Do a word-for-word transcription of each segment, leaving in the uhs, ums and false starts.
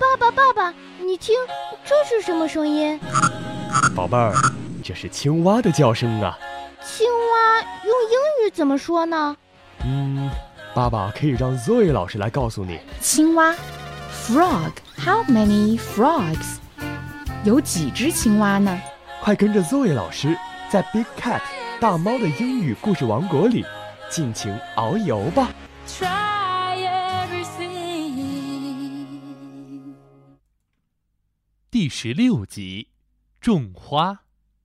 爸爸，爸爸，你听，这是什么声音？ 宝贝儿，这是青蛙的叫声啊。 青蛙用英语怎么说呢？ 嗯，爸爸可以让 Zoe 老师来告诉你。 青蛙 Frog How many frogs？ 有几只青蛙呢？ 快跟着 Zoe 老师在 Big Cat 大猫的英语故事王国里尽情遨游吧。 第十六集，种花。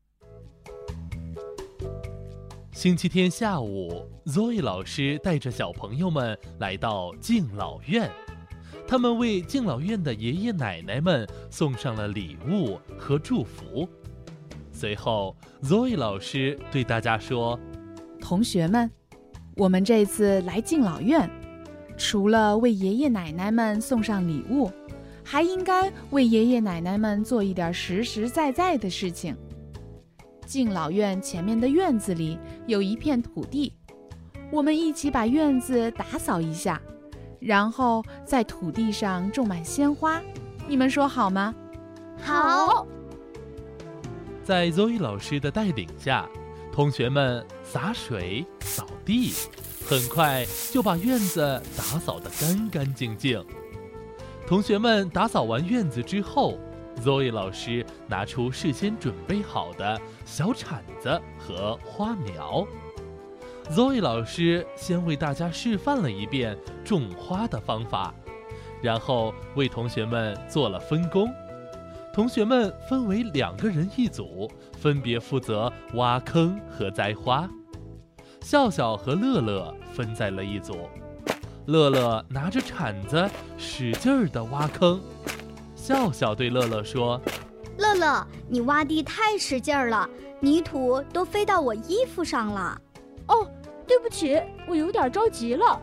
星期天下午 ，Zoe 老师带着小朋友们来到敬老院，他们为敬老院的爷爷奶奶们送上了礼物和祝福。随后 ，Zoe 老师对大家说：“ 同学们，我们这次来敬老院，除了为爷爷奶奶们送上礼物，还应该为爷爷奶奶们做一点实实在在的事情。敬老院前面的院子里有一片土地，我们一起把院子打扫一下，然后在土地上种满鲜花，你们说好吗？” 好。 在 Zoe 老师的带领下，同学们洒水、扫地，很快就把院子打扫得干干净净。同学们打扫完院子之后， Zoe 老师拿出事先准备好的小铲子和花苗。Zoe 老师先为大家示范了一遍种花的方法，然后为同学们做了分工。同学们分为两个人一组，分别负责挖坑和栽花。笑笑和乐乐分在了一组，乐乐拿着铲子使劲儿地挖坑。笑笑对乐乐说：“ 乐乐，你挖地太使劲儿了，泥土都飞到我衣服上了。” 哦，对不起，我有点着急了。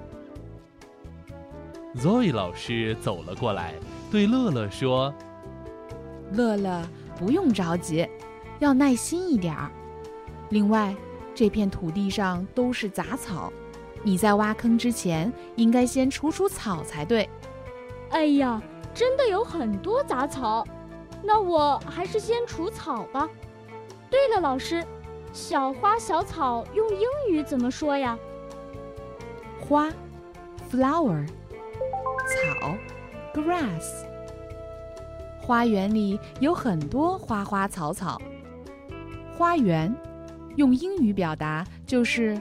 Zoe 老师走了过来，对乐乐说：“ 乐乐，不用着急，要耐心一点儿。另外，这片土地上都是杂草，你在挖坑之前应该先除除草才对。” 哎呀，真的有很多杂草，那我还是先除草吧。对了，老师，小花小草用英语怎么说呀？ 花 flower， 草 grass。花园里有很多花花草草，花园用英语表达就是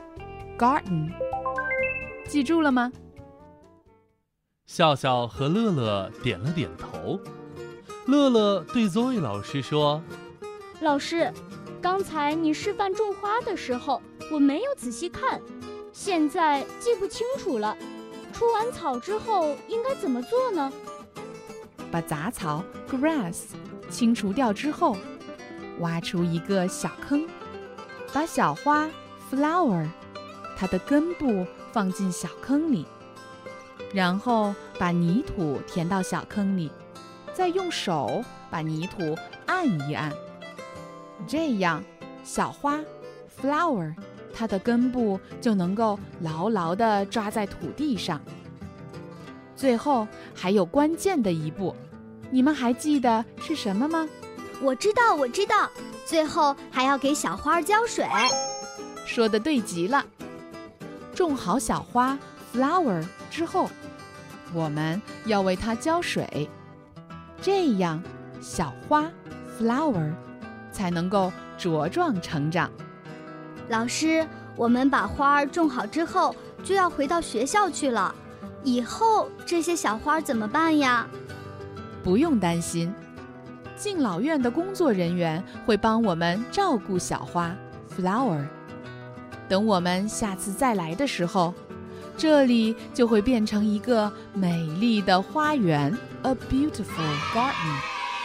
garden， 记住了吗？ 笑笑和乐乐点了点头。乐乐对 Zoe 老师说：“ 老师，刚才你示范种花的时候，我没有仔细看，现在记不清楚了。除完草之后应该怎么做呢？” 把杂草 grass 清除掉之后，挖出一个小坑，把小花 flower 它的根部放进小坑里，然后把泥土填到小坑里，再用手把泥土按一按，这样小花 flower 它的根部就能够牢牢地抓在土地上。最后还有关键的一步，你们还记得是什么吗？ 我知道，我知道，最后还要给小花浇水。 说得对极了。种好小花 flower 之后，我们要为它浇水，这样小花 flower 才能够茁壮成长。 老师，我们把花儿种好之后，就要回到学校去了。以后这些小花怎么办呀？ 不用担心，敬老院的工作人员会帮我们照顾小花 flower。等我们下次再来的时候，这里就会变成一个美丽的花园 ，a beautiful garden。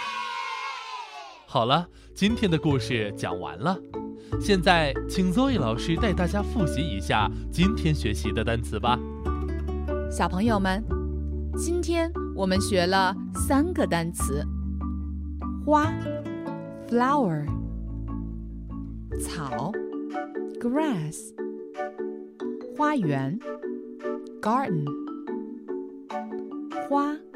好了，今天的故事讲完了。现在，请 Zoe 老师带大家复习一下今天学习的单词吧。 小朋友们，今天我们学了三个单词：花 flower， 草 grass， 花园 garden， 花